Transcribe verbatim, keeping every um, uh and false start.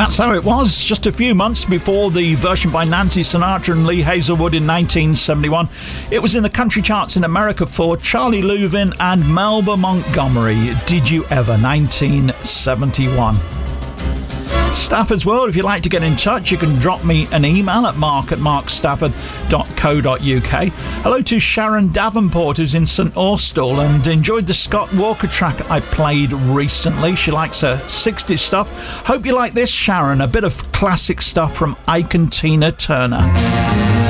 That's how it was just a few months before the version by Nancy Sinatra and Lee Hazelwood in nineteen seventy-one. It was in the country charts in America for Charlie Louvin and Melba Montgomery. Did You Ever, nineteen seventy-one. Stafford's World, if you'd like to get in touch, you can drop me an email at mark at mark stafford dot co dot uk. Hello to Sharon Davenport, who's in St Austell and enjoyed the Scott Walker track I played recently. She likes her sixties stuff. Hope you like this, Sharon, a bit of classic stuff from Ike and Tina Turner.